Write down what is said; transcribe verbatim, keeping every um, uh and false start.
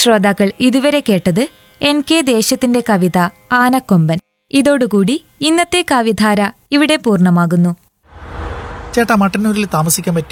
ശ്രോതാക്കൾ ഇതുവരെ കേട്ടത് എൻ കെ ദേശത്തിന്റെ കവിത ആനക്കൊമ്പൻ. ഇതോടുകൂടി ഇന്നത്തെ കവിധാര ഇവിടെ പൂർണ്ണമാകുന്നു. ചേട്ടാ, മട്ടന്നൂരിൽ താമസിക്കാൻ പറ്റിയ